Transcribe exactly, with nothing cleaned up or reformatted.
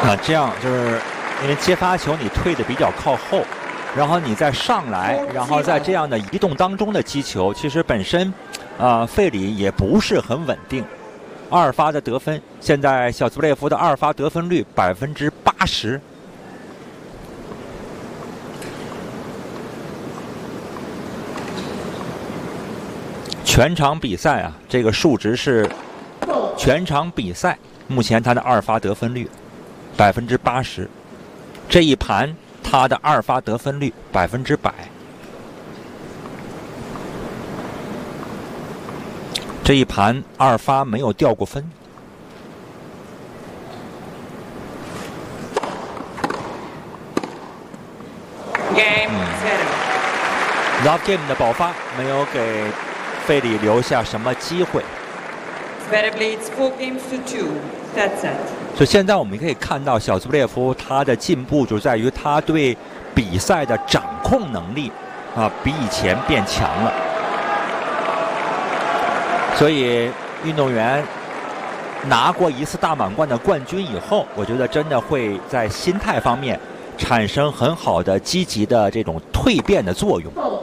啊，这样就是因为接发球你退的比较靠后，然后你再上来，然后在这样的移动当中的击球，其实本身，啊、呃，费里也不是很稳定。二发的得分，现在小兹布列夫的二发得分率百分之八十。全场比赛啊，这个数值是全场比赛目前他的二发得分率百分之八十，这一盘他的二发得分率百分之百。这一盘二发没有掉过分。 Game Love Game 的爆发没有给费里留下什么机会。 Zverev leads four games to two. That's it. 所以现在我们可以看到小兹布列夫他的进步就在于他对比赛的掌控能力啊比以前变强了。所以运动员拿过一次大满贯的冠军以后，我觉得真的会在心态方面产生很好的积极的这种蜕变的作用。